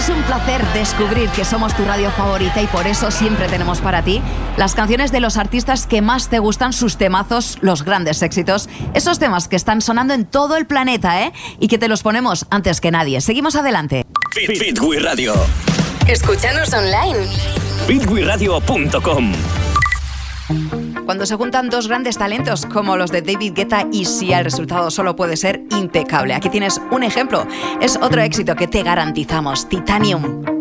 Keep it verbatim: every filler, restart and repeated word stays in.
Es un placer descubrir que somos tu radio favorita y por eso siempre tenemos para ti las canciones de los artistas que más te gustan, sus temazos, los grandes éxitos, esos temas que están sonando en todo el planeta, ¿eh? Y que te los ponemos antes que nadie. Seguimos adelante. Fit, Fit We Radio. Escúchanos online. fit we radio punto com. Cuando se juntan dos grandes talentos como los de David Guetta y Sia, el resultado solo puede ser impecable. Aquí tienes un ejemplo. Es otro éxito que te garantizamos, Titanium.